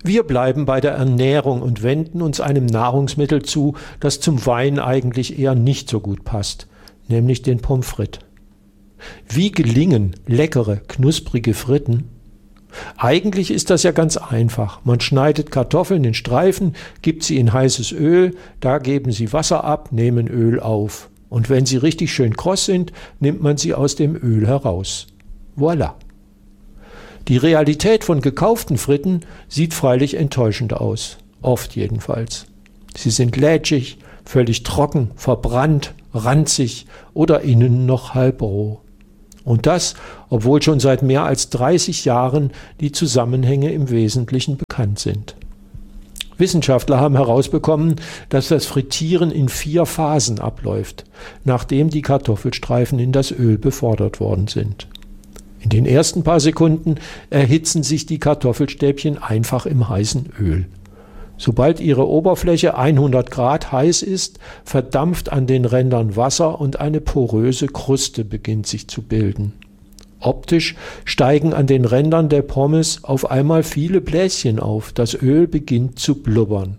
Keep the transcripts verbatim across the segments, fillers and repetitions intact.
Wir bleiben bei der Ernährung und wenden uns einem Nahrungsmittel zu, das zum Wein eigentlich eher nicht so gut passt, nämlich den Pommes frites. Wie gelingen leckere, knusprige Fritten? Eigentlich ist das ja ganz einfach. Man schneidet Kartoffeln in Streifen, gibt sie in heißes Öl, da geben sie Wasser ab, nehmen Öl auf. Und wenn sie richtig schön kross sind, nimmt man sie aus dem Öl heraus. Voilà. Die Realität von gekauften Fritten sieht freilich enttäuschend aus. Oft jedenfalls. Sie sind lätschig, völlig trocken, verbrannt, ranzig oder innen noch halbroh. Und das, obwohl schon seit mehr als dreißig Jahren die Zusammenhänge im Wesentlichen bekannt sind. Wissenschaftler haben herausbekommen, dass das Frittieren in vier Phasen abläuft, nachdem die Kartoffelstreifen in das Öl befördert worden sind. In den ersten paar Sekunden erhitzen sich die Kartoffelstäbchen einfach im heißen Öl. Sobald ihre Oberfläche hundert Grad heiß ist, verdampft an den Rändern Wasser und eine poröse Kruste beginnt sich zu bilden. Optisch steigen an den Rändern der Pommes auf einmal viele Bläschen auf, das Öl beginnt zu blubbern.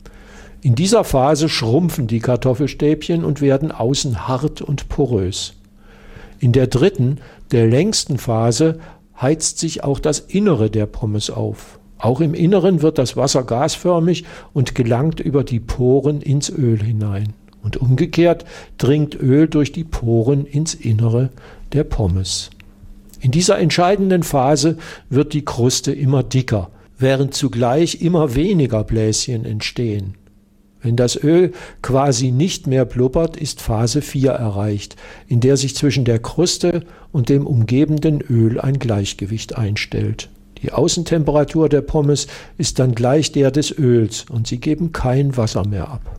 In dieser Phase schrumpfen die Kartoffelstäbchen und werden außen hart und porös. In der dritten, der längsten Phase, heizt sich auch das Innere der Pommes auf. Auch im Inneren wird das Wasser gasförmig und gelangt über die Poren ins Öl hinein. Und umgekehrt dringt Öl durch die Poren ins Innere der Pommes. In dieser entscheidenden Phase wird die Kruste immer dicker, während zugleich immer weniger Bläschen entstehen. Wenn das Öl quasi nicht mehr blubbert, ist Phase vier erreicht, in der sich zwischen der Kruste und dem umgebenden Öl ein Gleichgewicht einstellt. Die Außentemperatur der Pommes ist dann gleich der des Öls und sie geben kein Wasser mehr ab.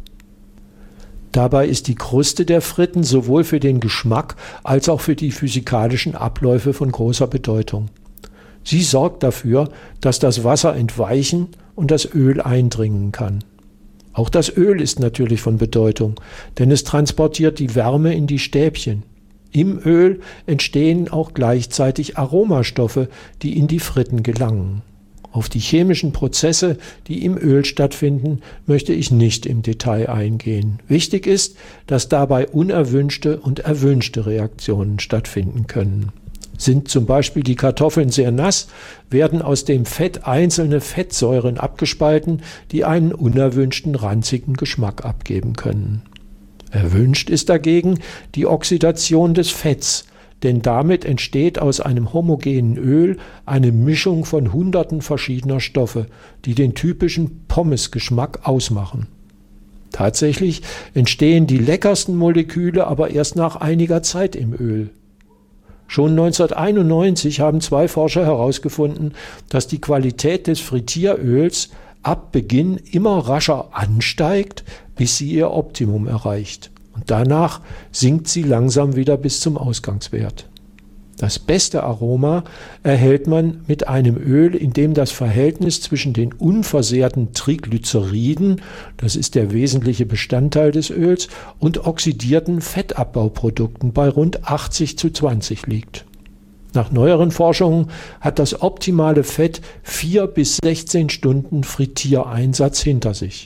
Dabei ist die Kruste der Fritten sowohl für den Geschmack als auch für die physikalischen Abläufe von großer Bedeutung. Sie sorgt dafür, dass das Wasser entweichen und das Öl eindringen kann. Auch das Öl ist natürlich von Bedeutung, denn es transportiert die Wärme in die Stäbchen. Im Öl entstehen auch gleichzeitig Aromastoffe, die in die Fritten gelangen. Auf die chemischen Prozesse, die im Öl stattfinden, möchte ich nicht im Detail eingehen. Wichtig ist, dass dabei unerwünschte und erwünschte Reaktionen stattfinden können. Sind zum Beispiel die Kartoffeln sehr nass, werden aus dem Fett einzelne Fettsäuren abgespalten, die einen unerwünschten ranzigen Geschmack abgeben können. Erwünscht ist dagegen die Oxidation des Fetts, denn damit entsteht aus einem homogenen Öl eine Mischung von hunderten verschiedener Stoffe, die den typischen Pommesgeschmack ausmachen. Tatsächlich entstehen die leckersten Moleküle aber erst nach einiger Zeit im Öl. Schon neunzehnhunderteinundneunzig haben zwei Forscher herausgefunden, dass die Qualität des Frittieröls ab Beginn immer rascher ansteigt, bis sie ihr Optimum erreicht. Und danach sinkt sie langsam wieder bis zum Ausgangswert. Das beste Aroma erhält man mit einem Öl, in dem das Verhältnis zwischen den unversehrten Triglyceriden, das ist der wesentliche Bestandteil des Öls, und oxidierten Fettabbauprodukten bei rund achtzig zu zwanzig liegt. Nach neueren Forschungen hat das optimale Fett vier bis sechzehn Stunden Frittiereinsatz hinter sich.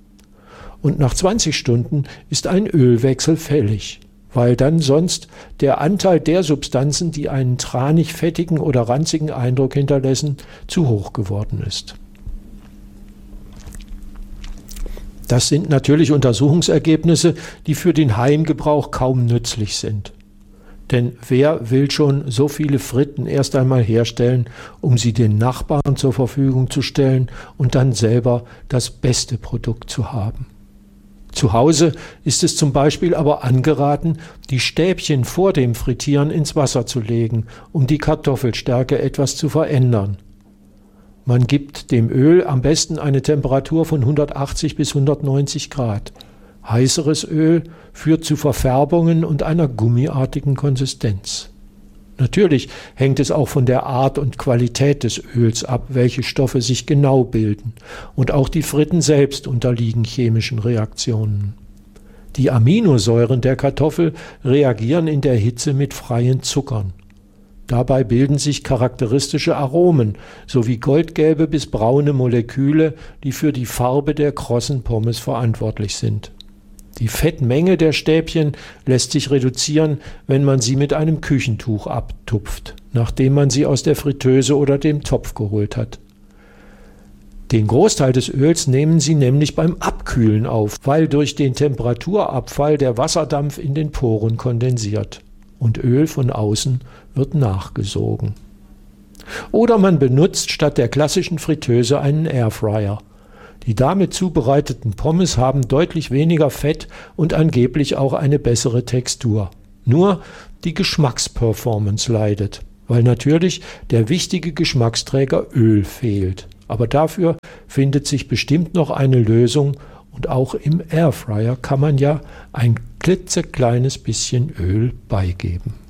Und nach zwanzig Stunden ist ein Ölwechsel fällig, weil dann sonst der Anteil der Substanzen, die einen tranig-fettigen oder ranzigen Eindruck hinterlassen, zu hoch geworden ist. Das sind natürlich Untersuchungsergebnisse, die für den Heimgebrauch kaum nützlich sind. Denn wer will schon so viele Fritten erst einmal herstellen, um sie den Nachbarn zur Verfügung zu stellen und dann selber das beste Produkt zu haben? Zu Hause ist es zum Beispiel aber angeraten, die Stäbchen vor dem Frittieren ins Wasser zu legen, um die Kartoffelstärke etwas zu verändern. Man gibt dem Öl am besten eine Temperatur von hundertachtzig bis hundertneunzig Grad. Heißeres Öl führt zu Verfärbungen und einer gummiartigen Konsistenz. Natürlich hängt es auch von der Art und Qualität des Öls ab, welche Stoffe sich genau bilden. Und auch die Fritten selbst unterliegen chemischen Reaktionen. Die Aminosäuren der Kartoffel reagieren in der Hitze mit freien Zuckern. Dabei bilden sich charakteristische Aromen sowie goldgelbe bis braune Moleküle, die für die Farbe der krossen Pommes verantwortlich sind. Die Fettmenge der Stäbchen lässt sich reduzieren, wenn man sie mit einem Küchentuch abtupft, nachdem man sie aus der Fritteuse oder dem Topf geholt hat. Den Großteil des Öls nehmen sie nämlich beim Abkühlen auf, weil durch den Temperaturabfall der Wasserdampf in den Poren kondensiert und Öl von außen wird nachgesogen. Oder man benutzt statt der klassischen Fritteuse einen Airfryer. Die damit zubereiteten Pommes haben deutlich weniger Fett und angeblich auch eine bessere Textur. Nur die Geschmacksperformance leidet, weil natürlich der wichtige Geschmacksträger Öl fehlt. Aber dafür findet sich bestimmt noch eine Lösung und auch im Airfryer kann man ja ein klitzekleines bisschen Öl beigeben.